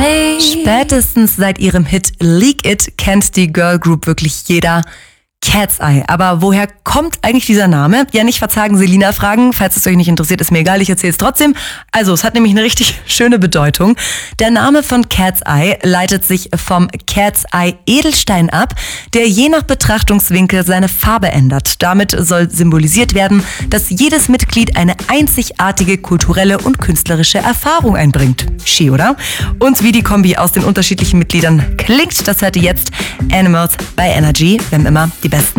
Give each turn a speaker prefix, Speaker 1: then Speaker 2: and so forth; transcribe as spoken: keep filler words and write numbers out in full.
Speaker 1: me.
Speaker 2: Spätestens seit ihrem Hit Leak It kennt die Girl Group wirklich jeder. Cat's Eye. Aber woher kommt eigentlich dieser Name? Ja, nicht verzagen, Selina fragen. Falls es euch nicht interessiert, ist mir egal, ich erzähle es trotzdem. Also, es hat nämlich eine richtig schöne Bedeutung. Der Name von Cat's Eye leitet sich vom Cat's Eye Edelstein ab, der je nach Betrachtungswinkel seine Farbe ändert. Damit soll symbolisiert werden, dass jedes Mitglied eine einzigartige kulturelle und künstlerische Erfahrung einbringt. Schön, oder? Und wie die Kombi aus den unterschiedlichen Mitgliedern klingt, das hört ihr jetzt. Animals by Energy. Wir haben immer die besten